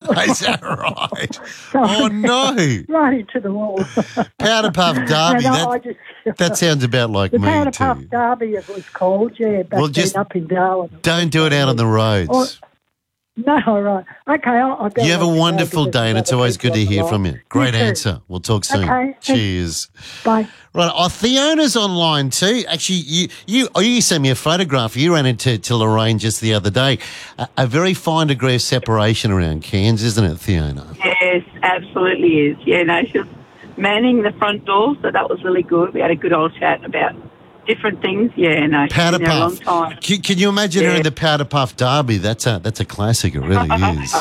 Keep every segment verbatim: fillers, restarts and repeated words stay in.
Is that right? Oh, no. Right into the wall. Powder Puff Derby. And That, I just, that sounds about like the me Powder too. Puff Derby, it was called, yeah, back Well, then just up in Darwin. Don't do it out on the roads. Or, no, right. Okay, I'll, I'll go. You have a let go wonderful because day, and there's it's other always good people to on the hear line. from you. Great You too. answer. We'll talk soon. Okay. Cheers. Bye. Right, oh, Theona's online too. Actually, you you oh, you sent me a photograph. You ran into to Lorraine just the other day. A, a very fine degree of separation around Cairns, isn't it, Theona? Yes, absolutely is. Yeah, no, she was manning the front door, so that was really good. We had a good old chat about different things. Yeah, no, she's Powder been there a long Puff. time. Can, can you imagine her Yeah. in the Powder Puff Derby? That's a that's a classic. It really is.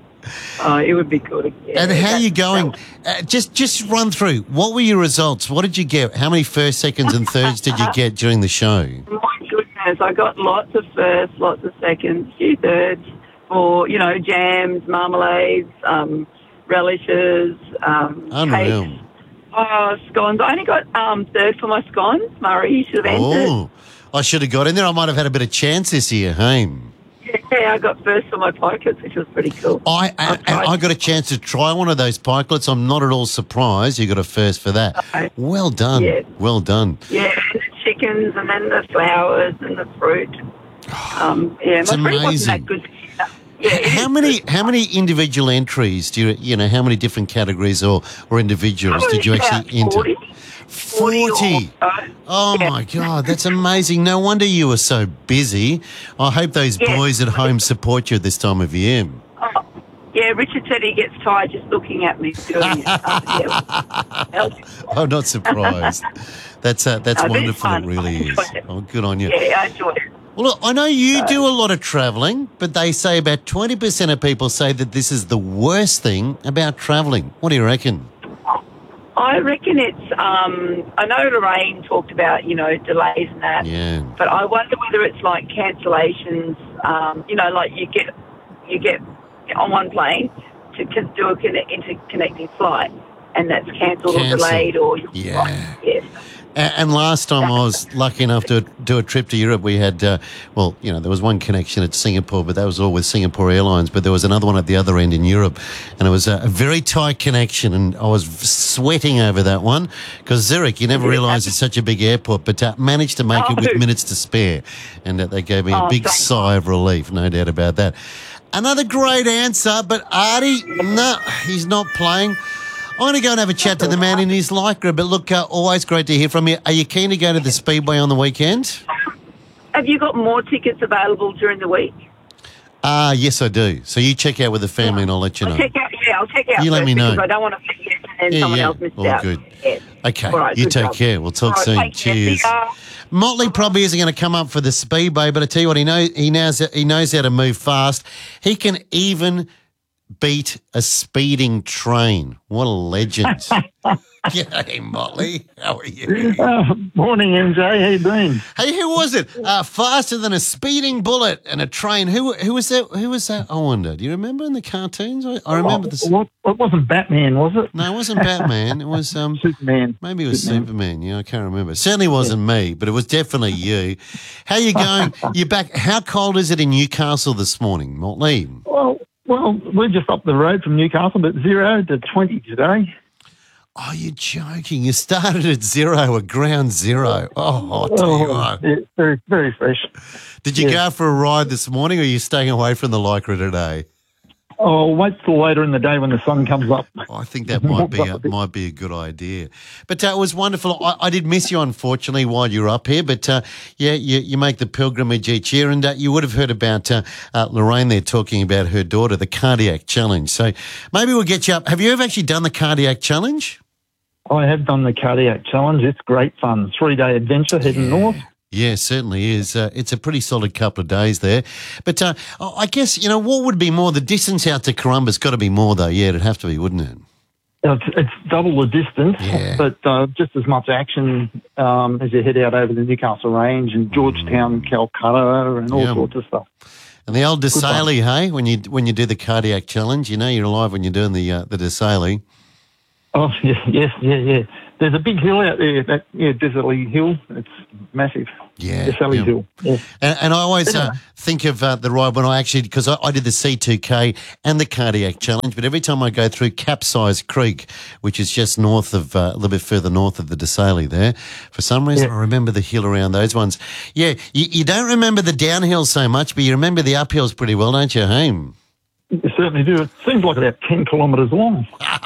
Oh, it would be good. Yeah, And how are that- you going? that Uh, just just run through. What were your results? What did you get? How many first, seconds, and thirds did you get during the show? was- My goodness, I got lots of firsts, lots of seconds, few thirds for, you know, jams, marmalades, um, relishes, um, Unreal. cakes. Oh, scones. I only got um, third for my scones. Murray, you should have entered. Oh, I should have got in there. I might have had a bit of chance this year, hey? Yeah, I got first for my pikelets, which was pretty cool. I, I, Okay. I got a chance to try one of those pikelets. I'm not at all surprised you got a first for that. Okay. Well done. Yeah. Well done. Yeah, the chickens and then the flowers and the fruit. Um, yeah, It's my fruit wasn't amazing. that good. Yeah, it How is many good. how many individual entries do you you know how many different categories or, or individuals did you About actually enter? forty. Forty. or so. Oh Yeah. my God, that's amazing. No wonder you were so busy. I hope those Yeah. boys at home support you at this time of year. Oh, yeah, Richard said he gets tired just looking at me doing it. Um, yeah. I'm not surprised. That's uh, that's No, but it's wonderful. It fun. really I is. enjoyed it. Oh, good on you. Yeah, I enjoyed it. Well, look, I know you do a lot of travelling, but they say about twenty percent of people say that this is the worst thing about travelling. What do you reckon? I reckon it's, um, I know Lorraine talked about, you know, delays and that. Yeah. But I wonder whether it's like cancellations, um, you know, like you get you get on one plane to con- do a conne- interconnecting flight and that's cancelled or Cancelled. delayed or... Yeah. Yes. A- And last time I was lucky enough to do a trip to Europe, we had, uh, well, you know, there was one connection at Singapore, but that was all with Singapore Airlines. But there was another one at the other end in Europe, and it was a, a very tight connection. And I was sweating over that one because Zurich, you never realise it's such a big airport, but uh, managed to make it with Oh. minutes to spare, and uh, they gave me a Oh, big thank sigh of relief, no doubt about that. Another great answer, but Artie, no, he's not playing. I'm going to go and have a chat to the man in his lycra, but look, uh, always great to hear from you. Are you keen to go to the Speedway on the weekend? Have you got more tickets available during the week? Ah, yes, I do. So you check out with the family and I'll let you I'll know. check out, yeah, I'll check out You let first me know. because I don't want to forget and Yeah, someone yeah. else missed All out. good. Yeah. Okay, All right, you good take job. care. We'll talk All right, soon. take care. See Cheers. ya. Motley probably isn't going to come up for the Speedway, but I tell you what, he knows he knows he knows how to move fast. He can even beat a speeding train. What a legend! G'day, Motley. How are you? Uh, morning, M J. How you been? Hey, who was it? Uh, faster than a speeding bullet and a train. Who who was that? Who was that? I wonder. Do you remember in the cartoons? I, I remember this. What, it wasn't Batman, was it? No, it wasn't Batman. It was um. Superman. Maybe it was Superman. Yeah, I can't remember. It certainly wasn't me, but it was definitely you. How you going? You're back. How cold is it in Newcastle this morning, Motley? Well, well, we're just up the road from Newcastle, but zero to twenty today. Oh, you're joking. You started at zero, at ground zero. Oh, I'll tell you what. yeah, very, very fresh. Did you yeah. go for a ride this morning or are you staying away from the lycra today? Oh, wait till later in the day when the sun comes up. Oh, I think that might be a, might be a good idea. But uh, it was wonderful. I, I did miss you, unfortunately, while you were up here. But, uh, yeah, you, you make the pilgrimage each year. And uh, you would have heard about uh, uh, Lorraine there talking about her daughter, the Cardiac Challenge. So maybe we'll get you up. Have you ever actually done the Cardiac Challenge? I have done the Cardiac Challenge. It's great fun. Three-day adventure heading north. Yeah, certainly is. Uh, it's a pretty solid couple of days there. But uh, I guess, you know, what would be more? The distance out to Corumba's got to be more, though. Yeah, it'd have to be, wouldn't it? It's, it's double the distance, Yeah. but uh, just as much action um, as you head out over the Newcastle Range and Georgetown, Calcutta, and all Yeah. sorts of stuff. And the old fun. Desailly, hey, when you when you do the Cardiac Challenge, you know you're alive when you're doing the uh, the Desailly. Oh, yes, yes, yeah, yeah. there's a big hill out there, that yeah, Desertly Hill. It's massive. Yeah. Desertly yeah. Hill. Yeah. And, and I always uh, think of uh, the ride when I actually, because I, I did the C two K and the Cardiac Challenge, but every time I go through Capsize Creek, which is just north of, uh, a little bit further north of the Desailly there, for some reason Yeah. I remember the hill around those ones. Yeah, you, you don't remember the downhill so much, but you remember the uphills pretty well, don't you, Haim? You certainly do. It seems like about ten kilometres long.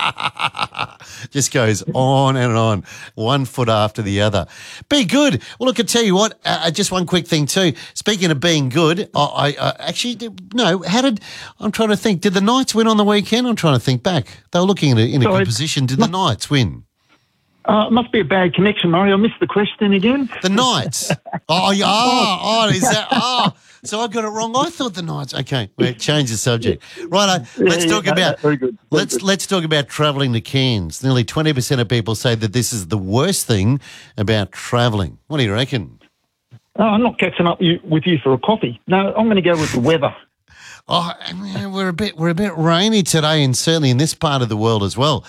Just goes on and on, one foot after the other. Be good. Well, look, I tell you what, uh, just one quick thing too. Speaking of being good, I, I uh, actually, no, how did, I'm trying to think, did the Knights win on the weekend? I'm trying to think back. They were looking in a, in a So good it- position. Did the Knights win? Uh, it must be a bad connection, Murray. I missed the question again. The Knights. oh, yeah, oh, oh, is that, oh, so I got it wrong. I thought the Knights. Okay, well, change the subject. Right, let's Yeah, talk yeah, about, very good, very let's, good. let's talk about travelling to Cairns. Nearly twenty percent of people say that this is the worst thing about travelling. What do you reckon? Oh, I'm not catching up you, with you for a coffee. No, I'm going to go with the weather. Oh, and we're a bit we're a bit rainy today, and certainly in this part of the world as well.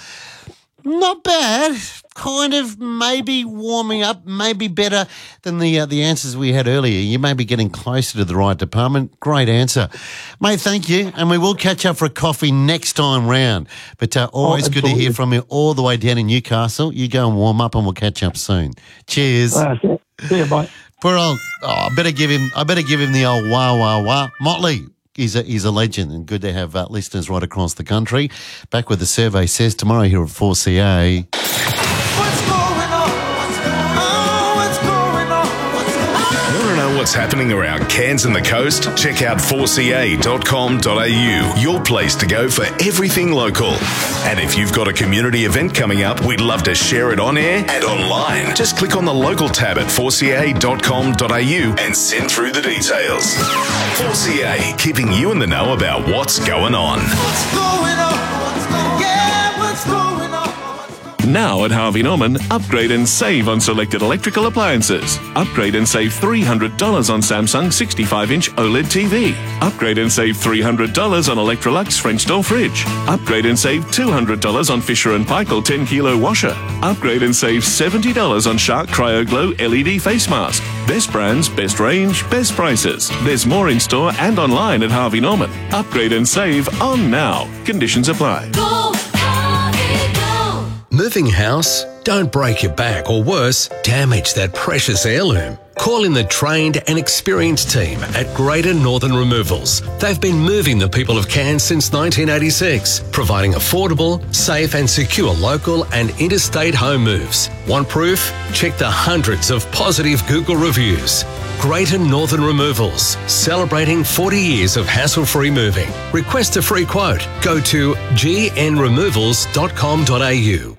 Not bad. Kind of maybe warming up, maybe better than the uh, the answers we had earlier. You may be getting closer to the right department. Great answer. Mate, thank you. And we will catch up for a coffee next time round. But uh, always Oh, good to hear absolutely. from you all the way down in Newcastle. You go and warm up and we'll catch up soon. Cheers. Uh, see, see you, bye. Poor old, oh, I better give him, I better give him the old wah, wah, wah. Motley. He's a, he's a legend, and good to have uh, listeners right across the country. Back with the survey says tomorrow here at four C A. What's going on? What's going on? What's going on? What's going on? Want to know what's happening around Cairns and the coast? Check out four c a dot com dot a u, your place to go for everything local. And if you've got a community event coming up, we'd love to share it on air and online. Just click on the local tab at four c a dot com dot a u and send through the details. four C A, keeping you in the know about what's going on. What's going on? What's going Yeah, what's going on? What's going Now at Harvey Norman, upgrade and save on selected electrical appliances. Upgrade and save three hundred dollars on Samsung sixty-five inch OLED T V. Upgrade and save three hundred dollars on Electrolux French door fridge. Upgrade and save two hundred dollars on Fisher and Paykel ten kilo washer. Upgrade and save seventy dollars on Shark Cryo Glow L E D face mask. Best brands, best range, best prices. There's more in store and online at Harvey Norman. Upgrade and save on now. Conditions apply. Go, Harvey, go! Moving house? Don't break your back or worse, damage that precious heirloom. Call in the trained and experienced team at Greater Northern Removals. They've been moving the people of Cairns since nineteen eighty-six, providing affordable, safe and secure local and interstate home moves. Want proof? Check the hundreds of positive Google reviews. Greater Northern Removals, celebrating forty years of hassle-free moving. Request a free quote. Go to g n removals dot com dot a u.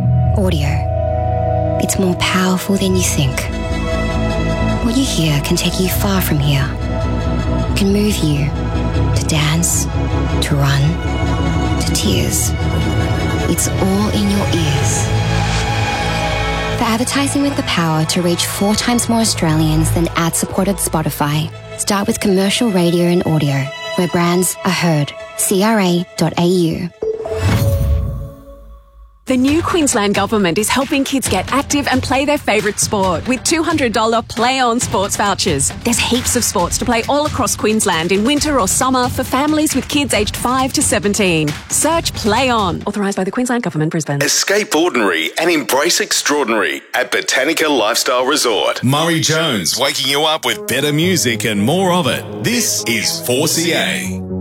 Audio. It's more powerful than you think. What you hear can take you far from here. It can move you to dance, to run, to tears. It's all in your ears. For advertising with the power to reach four times more Australians than ad-supported Spotify, start with commercial radio and audio, where brands are heard. c r a dot a u. The new Queensland Government is helping kids get active and play their favourite sport with two hundred dollars Play On sports vouchers. There's heaps of sports to play all across Queensland in winter or summer for families with kids aged five to seventeen. Search Play On. Authorised by the Queensland Government, Brisbane. Escape ordinary and embrace extraordinary at Botanica Lifestyle Resort. Murray Jones waking you up with better music and more of it. This is four C A.